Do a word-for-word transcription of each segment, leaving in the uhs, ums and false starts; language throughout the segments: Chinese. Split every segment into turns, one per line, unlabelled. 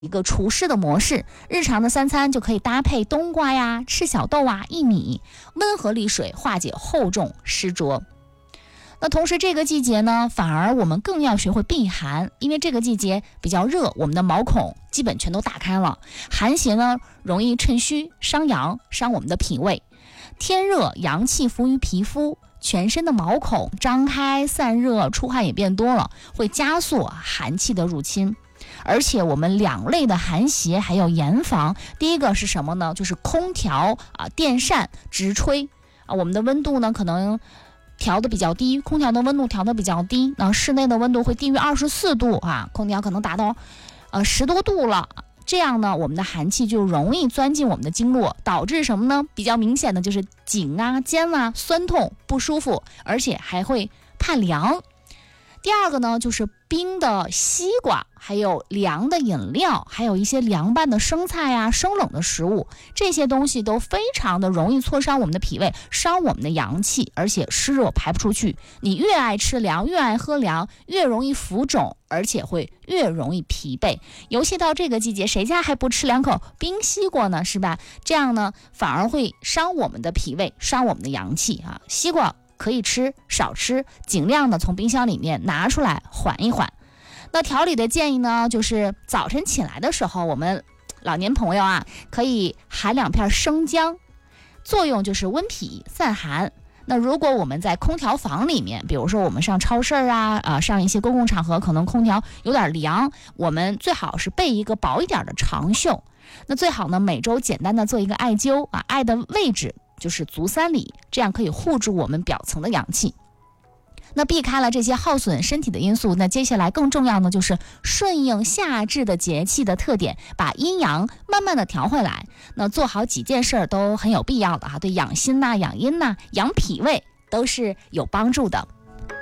一个除湿的模式，日常的三餐就可以搭配冬瓜呀、赤小豆啊、薏米，温和利水，化解厚重湿浊。那同时这个季节呢，反而我们更要学会避寒，因为这个季节比较热，我们的毛孔基本全都打开了，寒邪呢容易趁虚伤阳，伤我们的脾胃。天热，阳气浮于皮肤，全身的毛孔张开散热，出汗也变多了，会加速寒气的入侵。而且我们两类的寒邪还有严防，第一个是什么呢？就是空调啊、电扇直吹啊，我们的温度呢可能调的比较低，空调的温度调的比较低，那室内的温度会低于二十四度啊，空调可能达到呃十多度了。这样呢，我们的寒气就容易钻进我们的经络，导致什么呢？比较明显的就是颈啊、肩啊酸痛不舒服，而且还会怕凉。第二个呢，就是冰的西瓜，还有凉的饮料，还有一些凉拌的生菜呀、生冷的食物，这些东西都非常的容易挫伤我们的脾胃，伤我们的阳气，而且湿热排不出去。你越爱吃凉，越爱喝凉，越容易浮肿，而且会越容易疲惫。尤其到这个季节，谁家还不吃两口冰西瓜呢？是吧？这样呢，反而会伤我们的脾胃，伤我们的阳气啊。西瓜可以吃，少吃，尽量的从冰箱里面拿出来缓一缓。那调理的建议呢，就是早晨起来的时候，我们老年朋友啊，可以含两片生姜，作用就是温脾散寒。那如果我们在空调房里面，比如说我们上超市啊，啊上一些公共场合，可能空调有点凉，我们最好是备一个薄一点的长袖。那最好呢，每周简单的做一个艾灸啊，艾的位置就是足三里，这样可以护住我们表层的阳气。那避开了这些耗损身体的因素，那接下来更重要的就是顺应夏至的节气的特点，把阴阳慢慢的调回来。那做好几件事都很有必要的啊，对养心呐、养阴呐、养脾胃都是有帮助的。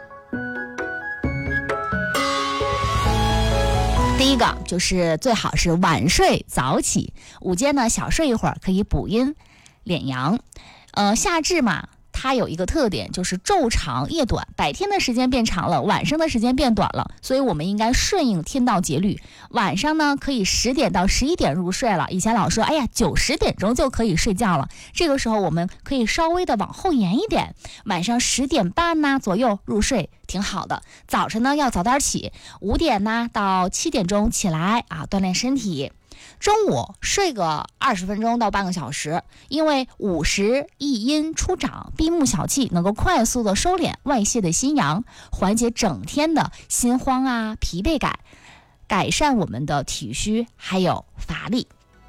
第一个就是最好是晚睡早起，午间呢小睡一会儿，可以补阴敛阳。呃，夏至嘛，它有一个特点，就是昼长夜短，白天的时间变长了，晚上的时间变短了，所以我们应该顺应天道节律。晚上呢，可以十点到十一点入睡了。以前老说，哎呀，九十点钟就可以睡觉了，这个时候我们可以稍微的往后延一点，晚上十点半呐左右入睡，挺好的。早晨呢要早点起，五点呐到七点钟起来啊，锻炼身体。中午睡个二十分钟到半个小时，因为午时益阴出长，闭目小气，能够快速的收敛外泄的心阳，缓解整天的心慌啊、疲惫感，改善我们的体虚还有乏力。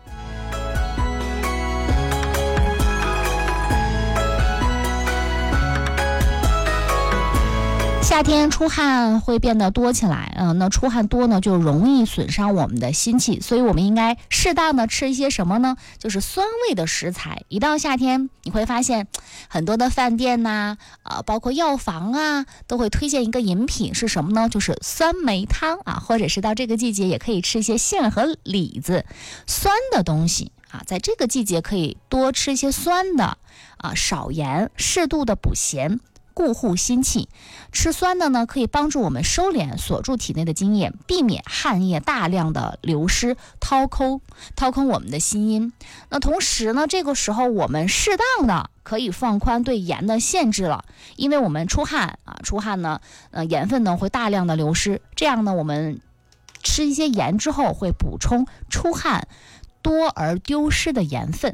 夏天出汗会变得多起来，嗯、呃，那出汗多呢，就容易损伤我们的心气，所以我们应该适当的吃一些什么呢？就是酸味的食材。一到夏天，你会发现很多的饭店呐、啊，呃，包括药房啊，都会推荐一个饮品是什么呢？就是酸梅汤啊，或者是到这个季节也可以吃一些杏和李子，酸的东西啊，在这个季节可以多吃一些酸的啊，少盐，适度的补咸。固护心气，吃酸的呢，可以帮助我们收敛锁住体内的津液，避免汗液大量的流失，掏空掏空我们的心阴。那同时呢，这个时候我们适当的可以放宽对盐的限制了，因为我们出汗啊，出汗呢，呃，盐分呢会大量的流失，这样呢，我们吃一些盐之后会补充出汗多而丢失的盐分。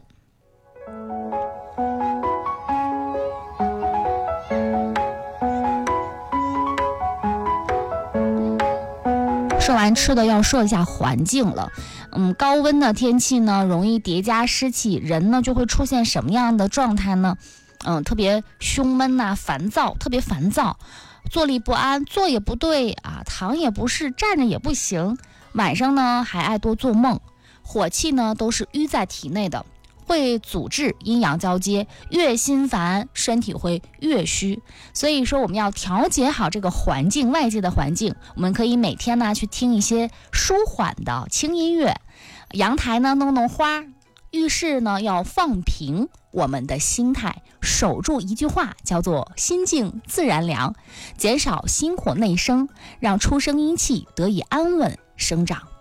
说完吃的，要说一下环境了。嗯，高温的天气呢，容易叠加湿气，人呢就会出现什么样的状态呢？嗯，特别胸闷呐、啊，烦躁，特别烦躁，坐立不安，坐也不对啊，躺也不是，站着也不行。晚上呢还爱多做梦，火气呢都是淤在体内的。会阻滞阴阳交接，越心烦身体会越虚，所以说我们要调节好这个环境，外界的环境。我们可以每天呢去听一些舒缓的轻音乐，阳台呢弄弄花，浴室呢要放平我们的心态，守住一句话叫做心静自然凉，减少心火内生，让出生阴气得以安稳生长。